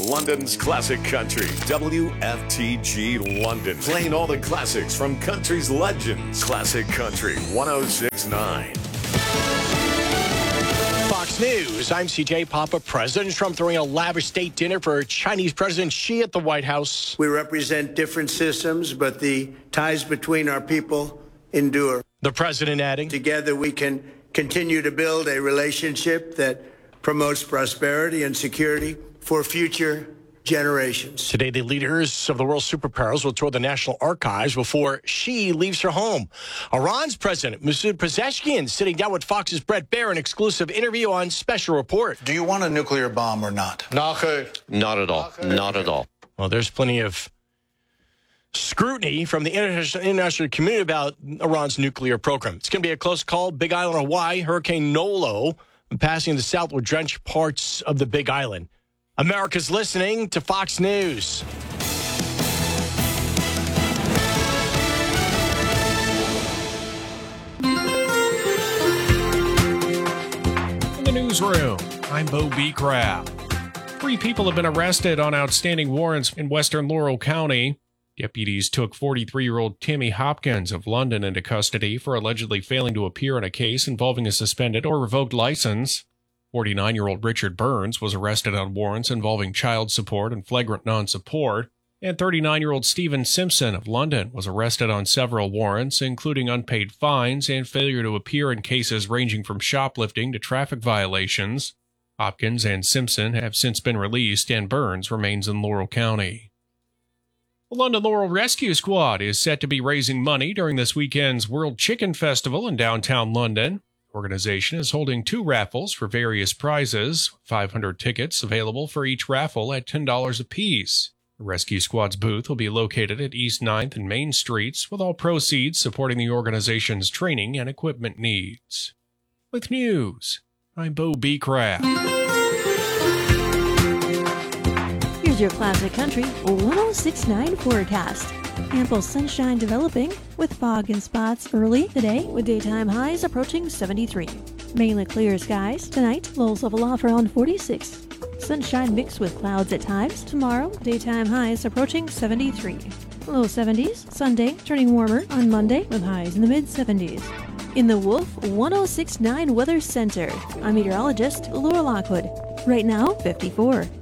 London's classic country. WFTG London. Playing all the classics from country's legends. Classic Country 106.9. Fox News, I'm CJ Papa. President Trump throwing a lavish state dinner for Chinese President Xi at the White House. We represent different systems, but the ties between our people endure. The president adding, together we can continue to build a relationship that promotes prosperity and security for future generations. Today, the leaders of the world's superpowers will tour the National Archives before Xi leaves her home. Iran's president, Masoud Pezeshkian, sitting down with Fox's Bret Baier, an exclusive interview on Special Report. Do you want a nuclear bomb or not? Not at all. Not at all. Well, there's plenty of scrutiny from the international community about Iran's nuclear program. It's going to be a close call. Big Island, Hawaii, Hurricane Nolo passing the south will drench parts of the Big Island. America's listening to Fox News. In the newsroom, I'm Bo B. Craft. 3 people have been arrested on outstanding warrants in western Laurel County. Deputies took 43-year-old Tammy Hopkins of London into custody for allegedly failing to appear in a case involving a suspended or revoked license. 49-year-old Richard Burns was arrested on warrants involving child support and flagrant non-support. And 39-year-old Stephen Simpson of London was arrested on several warrants, including unpaid fines and failure to appear in cases ranging from shoplifting to traffic violations. Hopkins and Simpson have since been released, and Burns remains in Laurel County. The London Laurel Rescue Squad is set to be raising money during this weekend's World Chicken Festival in downtown London. The organization is holding 2 raffles for various prizes, 500 tickets available for each raffle at $10 apiece. The Rescue Squad's booth will be located at East 9th and Main Streets, with all proceeds supporting the organization's training and equipment needs. With news, I'm Bo B. Craft. Here's your Classic Country 106.9 forecast. Ample sunshine developing with fog and spots early today with daytime highs approaching 73. Mainly clear skies tonight, lows level off around 46. Sunshine mixed with clouds at times. Tomorrow, daytime highs approaching 73. Low 70s. Sunday, turning warmer on Monday with highs in the mid-70s. In the Wolf 106.9 Weather Center, I'm meteorologist Laura Lockwood. Right now, 54.